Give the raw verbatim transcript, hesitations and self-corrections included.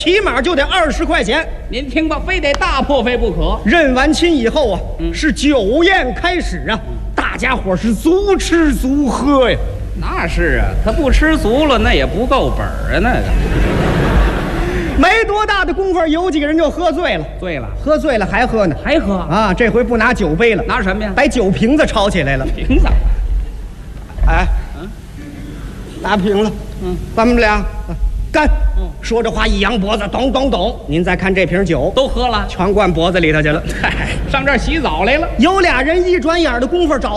起码就得二十块钱。 您听吧，非得大破费不可。 认完亲以后啊， 嗯、 是酒宴开始啊，嗯、大家伙是足吃足喝呀。 那是啊，他不吃足了，那也不够本儿啊，那个。 没多大的功夫，有几个人就喝醉了。 醉了， 喝醉了还喝呢？ 还喝啊！这回不拿酒杯了， 拿什么呀？ 把酒瓶子抄起来了。 瓶子， 哎，嗯，拿瓶子，嗯，咱们俩干。嗯，说着话一扬脖子，咚咚咚。您再看这瓶酒， 都喝了， 全灌脖子里头去了。 嗨，上这儿洗澡来了。 有俩人一转眼的功夫找